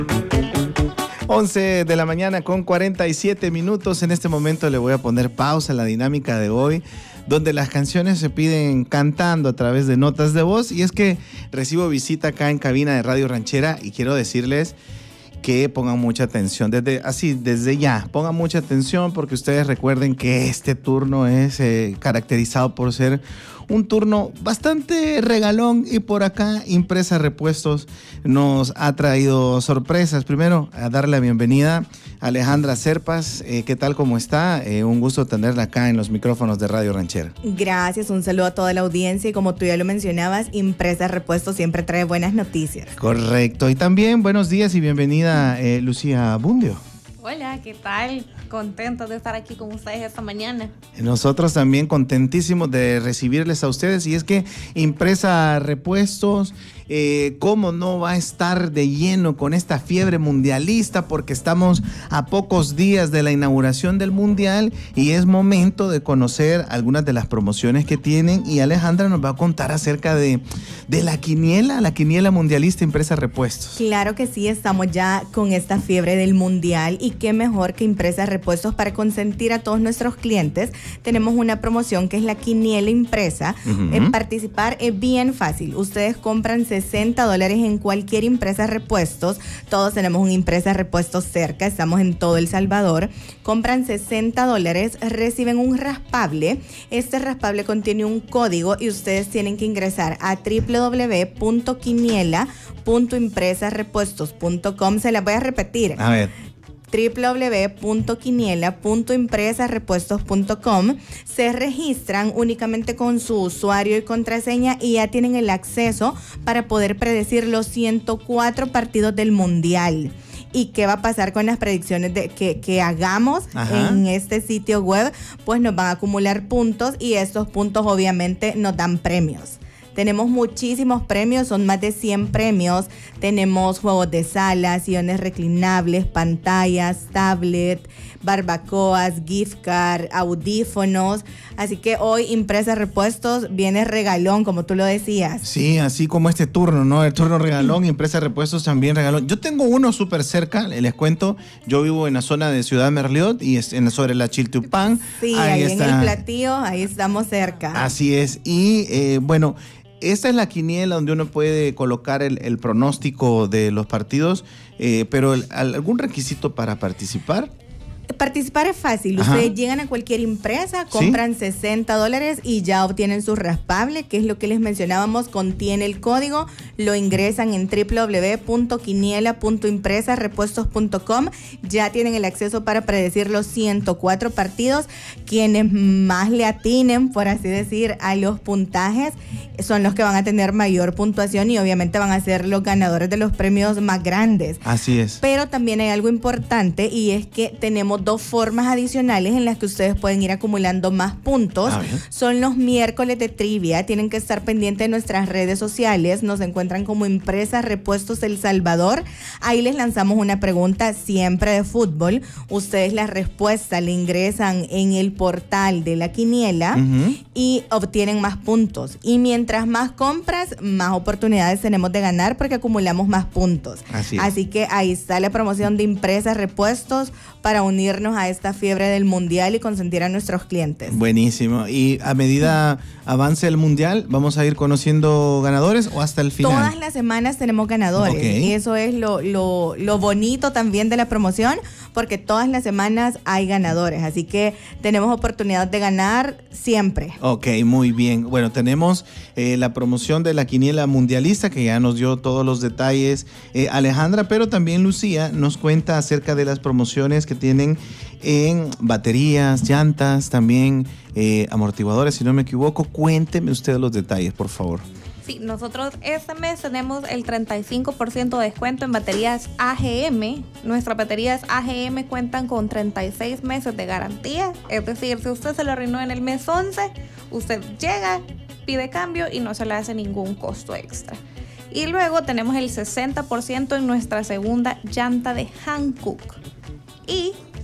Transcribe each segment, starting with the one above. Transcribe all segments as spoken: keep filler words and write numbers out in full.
once de la mañana con cuarenta y siete minutos. En este momento le voy a poner pausa a la dinámica de hoy, donde las canciones se piden cantando a través de notas de voz. Y es que recibo visita acá en cabina de Radio Ranchera y quiero decirles que pongan mucha atención, desde así, desde ya, pongan mucha atención porque ustedes recuerden que este turno es eh, caracterizado por ser un turno bastante regalón y por acá Impresa Repuestos nos ha traído sorpresas. Primero, a darle la bienvenida a Alejandra Serpas. Eh, ¿Qué tal? ¿Cómo está? Eh, un gusto tenerla acá en los micrófonos de Radio Ranchera. Gracias, un saludo a toda la audiencia y como tú ya lo mencionabas, Impresa Repuestos siempre trae buenas noticias. Correcto. Y también buenos días y bienvenida eh, Lucía Bundio. Hola, ¿qué tal? Contentos de estar aquí con ustedes esta mañana. Nosotros también contentísimos de recibirles a ustedes. Y es que Impresa Repuestos, eh, ¿cómo no va a estar de lleno con esta fiebre mundialista? Porque estamos a pocos días de la inauguración del Mundial y es momento de conocer algunas de las promociones que tienen. Y Alejandra nos va a contar acerca de, de la quiniela, la quiniela mundialista Impresa Repuestos. Claro que sí, estamos ya con esta fiebre del Mundial y qué mejor que Impresa Repuestos para consentir a todos nuestros clientes. Tenemos una promoción que es la quiniela impresa. Uh-huh. En participar es bien fácil. Ustedes compran sesenta dólares en cualquier Impresa Repuestos. Todos tenemos un Impresa Repuestos cerca, estamos en todo El Salvador. Compran sesenta dólares, reciben un raspable. Este raspable contiene un código y ustedes tienen que ingresar a doble u doble u doble u punto quiniela punto impresa repuestos punto com. Se las voy a repetir. A ver. doble u doble u doble u punto quiniela punto impresa repuestos punto com. Se registran únicamente con su usuario y contraseña y ya tienen el acceso para poder predecir los ciento cuatro partidos del Mundial. ¿Y qué va a pasar con las predicciones de, que, que hagamos Ajá. en este sitio web? Pues nos van a acumular puntos y estos puntos obviamente nos dan premios. Tenemos muchísimos premios, son más de cien premios. Tenemos juegos de sala, sillones reclinables, pantallas, tablet, barbacoas, gift card, audífonos. Así que hoy Impresa Repuestos viene regalón, como tú lo decías. Sí, así como este turno, ¿no? El turno regalón, Impresa Repuestos también regalón. Yo tengo uno súper cerca, les cuento. Yo vivo en la zona de Ciudad Merliot y es en, sobre la Chiltepán. Sí, ahí, ahí en el Platillo, ahí estamos cerca. Así es. Y eh, bueno, esta es la quiniela donde uno puede colocar el, el pronóstico de los partidos, eh, pero el, ¿algún requisito para participar? Participar es fácil. Ajá. Ustedes llegan a cualquier empresa, compran ¿Sí? sesenta dólares y ya obtienen su raspable, que es lo que les mencionábamos, contiene el código, lo ingresan en doble u doble u doble u punto quiniela punto impresa repuestos punto com, ya tienen el acceso para predecir los ciento cuatro partidos. Quienes más le atinen, por así decir, a los puntajes, son los que van a tener mayor puntuación y obviamente van a ser los ganadores de los premios más grandes. Así es. Pero también hay algo importante y es que tenemos dos formas adicionales en las que ustedes pueden ir acumulando más puntos. Ah, son los miércoles de trivia. Tienen que estar pendientes de nuestras redes sociales. Nos encuentran como Impresa Repuestos El Salvador. Ahí les lanzamos una pregunta siempre de fútbol. Ustedes la respuesta la ingresan en el portal de la quiniela uh-huh. y obtienen más puntos. Y mientras más compras, más oportunidades tenemos de ganar porque acumulamos más puntos. Así es. Así que ahí está la promoción de Impresa Repuestos para unirnos a esta fiebre del Mundial y consentir a nuestros clientes. Buenísimo. Y a medida avance el Mundial, ¿vamos a ir conociendo ganadores o hasta el final? Todas las semanas tenemos ganadores. Okay. Y eso es lo, lo, lo bonito también de la promoción, porque todas las semanas hay ganadores. Así que tenemos oportunidad de ganar siempre. Ok, muy bien. Bueno, tenemos eh, la promoción de la quiniela mundialista, que ya nos dio todos los detalles eh, Alejandra, pero también Lucía nos cuenta acerca de las promociones que tienen en baterías, llantas, también eh, amortiguadores, si no me equivoco. Cuénteme usted los detalles, por favor. Sí, nosotros este mes tenemos el treinta y cinco por ciento de descuento en baterías A G M. Nuestras baterías A G M cuentan con treinta y seis meses de garantía. Es decir, si usted se lo renueva en el mes once, usted llega, pide cambio y no se le hace ningún costo extra. Y luego tenemos el sesenta por ciento en nuestra segunda llanta de Hankook. Y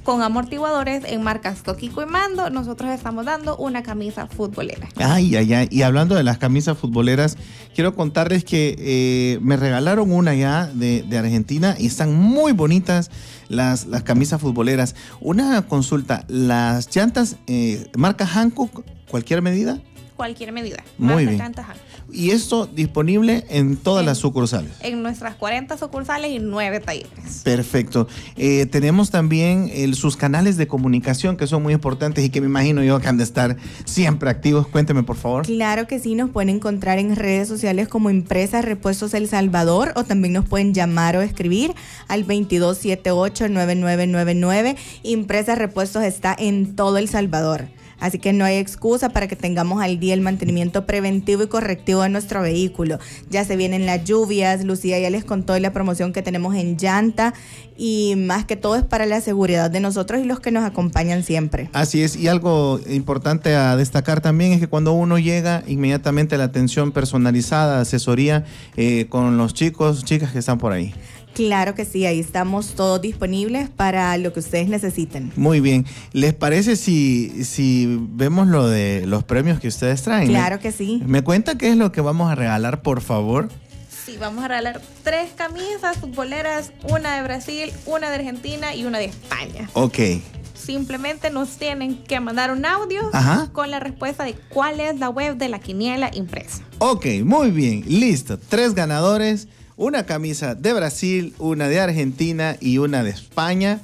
con amortiguadores en marcas Toquico y Mando, nosotros estamos dando una camisa futbolera. Ay, ay, ay. Y hablando de las camisas futboleras, quiero contarles que eh, me regalaron una ya de, de Argentina y están muy bonitas las, las camisas futboleras. Una consulta, ¿las llantas eh, marca Hankook, cualquier medida? Cualquier medida. Muy bien. Llantas Hankook. Y esto disponible en todas en, las sucursales. En nuestras cuarenta sucursales y nueve talleres. Perfecto. Eh, tenemos también el, sus canales de comunicación que son muy importantes y que me imagino yo que han de estar siempre activos. Cuénteme, por favor. Claro que sí, nos pueden encontrar en redes sociales como Impresas Repuestos El Salvador, o también nos pueden llamar o escribir al veintidós setenta y ocho, noventa y nueve noventa y nueve. Impresas Repuestos está en todo El Salvador. Así que no hay excusa para que tengamos al día el mantenimiento preventivo y correctivo de nuestro vehículo. Ya se vienen las lluvias, Lucía ya les contó de la promoción que tenemos en llanta, y más que todo es para la seguridad de nosotros y los que nos acompañan siempre. Así es, y algo importante a destacar también es que cuando uno llega, inmediatamente la atención personalizada, asesoría eh, con los chicos, chicas que están por ahí. Claro que sí, ahí estamos todos disponibles para lo que ustedes necesiten. Muy bien. ¿Les parece si, si vemos lo de los premios que ustedes traen? Claro que sí. ¿Me cuenta qué es lo que vamos a regalar, por favor? Sí, vamos a regalar tres camisas futboleras, una de Brasil, una de Argentina y una de España. Ok. Simplemente nos tienen que mandar un audio Ajá. con la respuesta de cuál es la web de la quiniela impresa. Ok, muy bien. Listo. Tres ganadores. Una camisa de Brasil, una de Argentina y una de España.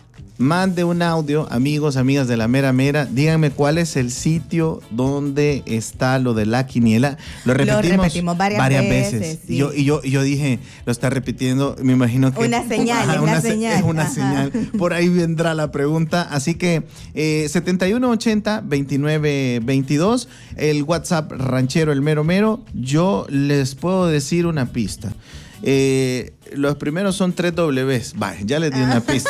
Mande un audio, amigos, amigas de la mera mera. Díganme cuál es el sitio donde está lo de la quiniela. Lo repetimos, lo repetimos varias, varias veces. veces sí. yo, y yo, yo dije, lo está repitiendo, me imagino que... Una señal, ajá, una, una señal. Es una ajá. señal. Por ahí vendrá la pregunta. Así que eh, setenta y uno ochenta, veintinueve veintidós, el WhatsApp ranchero, el mero mero. Yo les puedo decir una pista. Eh, los primeros son tres Ws. Vale, ya les di una pista.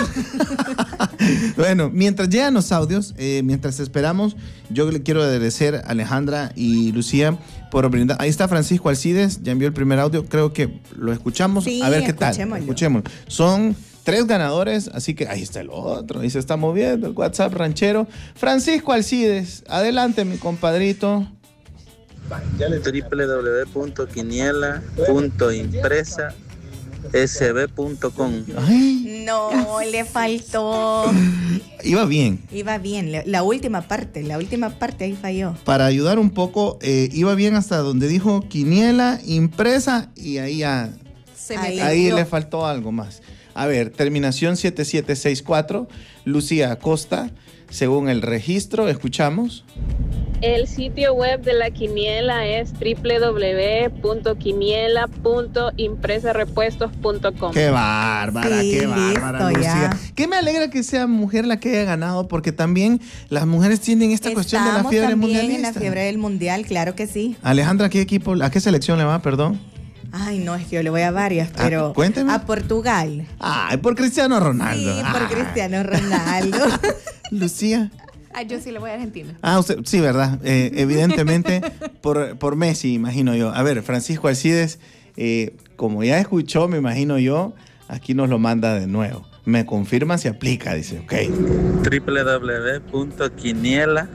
Bueno, mientras llegan los audios, eh, mientras esperamos, yo le quiero agradecer a Alejandra y Lucía por brindar. Ahí está Francisco Alcides, ya envió el primer audio. Creo que lo escuchamos. Sí, a ver qué tal. Escuchémoslo. Son tres ganadores, así que ahí está el otro. Ahí se está moviendo el WhatsApp ranchero. Francisco Alcides, adelante, mi compadrito. doble u doble u doble u punto quiniela punto impresa s b punto com. No, le faltó. Iba bien. Iba bien, la última parte, la última parte ahí falló. Para ayudar un poco, eh, iba bien hasta donde dijo quiniela impresa y ahí ya, Se ahí, me ahí le faltó algo más. A ver, terminación siete siete seis cuatro, Lucía Acosta, según el registro, escuchamos. El sitio web de la quiniela es doble u doble u doble u punto quiniela punto impresa repuestos punto com. ¡Qué bárbara, sí, qué bárbara, listo, Lucía! Ya. Que me alegra que sea mujer la que haya ganado, porque también las mujeres tienen esta Estamos cuestión de la fiebre mundialista. en la fiebre del mundial, claro que sí. Alejandra, ¿a qué equipo, a qué selección le va, perdón? Ay, no, es que yo le voy a varias, pero ah, cuénteme. a Portugal. Ay, por Cristiano Ronaldo. Sí, por Ay. Cristiano Ronaldo. Lucía. Ah, yo sí le voy a Argentina. Ah, usted, sí, ¿verdad? Eh, evidentemente por, por Messi, imagino yo. A ver, Francisco Alcides, eh, como ya escuchó, me imagino yo, aquí nos lo manda de nuevo. Me confirma si aplica, dice, ok. doble u doble u doble u punto quiniela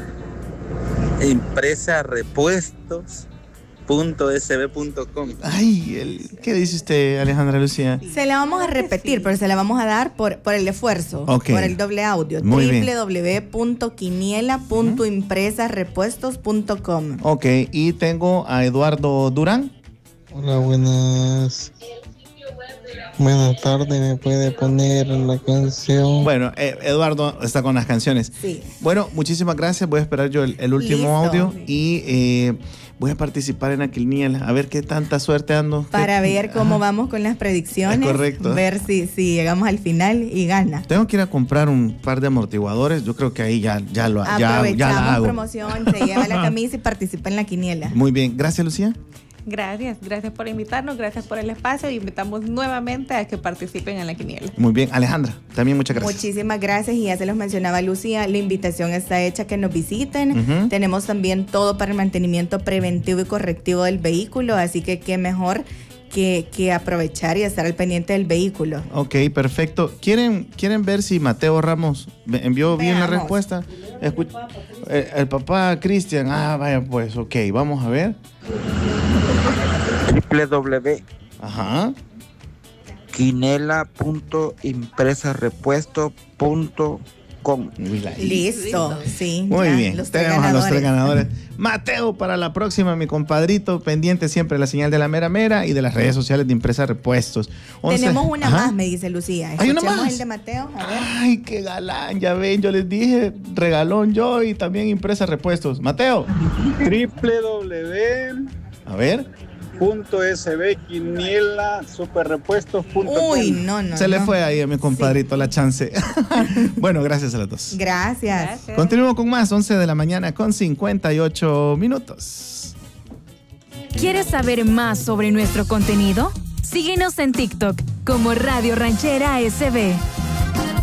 impresa repuestos punto s b punto com. Ay, el, ¿qué dice usted, Alejandra Lucía? Se la vamos a repetir, pero se la vamos a dar por, por el esfuerzo, okay. por el doble audio. Muy doble u doble u doble u punto quiniela punto impresa repuestos punto com. Ok, y tengo a Eduardo Durán. Hola, buenas. Buenas tardes, ¿me puede poner la canción? Bueno, eh, Eduardo está con las canciones. Sí. Bueno, muchísimas gracias. Voy a esperar yo el, el último Listo. audio y eh, voy a participar en la quiniela. A ver qué tanta suerte ando. Para ¿Qué? ver cómo Ajá. vamos con las predicciones. Es correcto. Ver si, si llegamos al final y gana. Tengo que ir a comprar un par de amortiguadores. Yo creo que ahí ya, ya lo ya, ya Aprovechamos la hago. promoción, se lleva la camisa y participa en la quiniela. Muy bien. Gracias, Lucía. Gracias, gracias por invitarnos, gracias por el espacio y invitamos nuevamente a que participen en la quiniela. Muy bien. Alejandra, también muchas gracias. Muchísimas gracias y ya se los mencionaba Lucía, la invitación está hecha que nos visiten. Uh-huh. Tenemos también todo para el mantenimiento preventivo y correctivo del vehículo, así que qué mejor que, que aprovechar y estar al pendiente del vehículo. Ok, perfecto. ¿Quieren, quieren ver si Mateo Ramos envió bien la Veamos. respuesta? Escu- eh, el papá Cristian, ah, vaya pues, ok, vamos a ver. w w w Ajá. punto quinela punto impresa repuesto punto com. Listo, sí. Muy ya, bien, los tres tenemos a los tres ganadores. ganadores. Mateo, para la próxima, mi compadrito, pendiente siempre de la señal de la mera mera y de las redes sociales de Impresa Repuestos. once Tenemos una Ajá. más, me dice Lucía. ¿Hay una Escuchemos más? el de Mateo, a ver. Ay, qué galán, ya ven, yo les dije, regalón yo y también Impresa Repuestos. Mateo. w w w A ver. punto s b quiniela superrepuestos punto com. Uy, no, no. Se le no. fue ahí a mi compadrito la chance. Bueno, gracias a los dos. Gracias. Gracias. Continuamos con más, once de la mañana con cincuenta y ocho minutos. ¿Quieres saber más sobre nuestro contenido? Síguenos en TikTok como Radio Ranchera S B.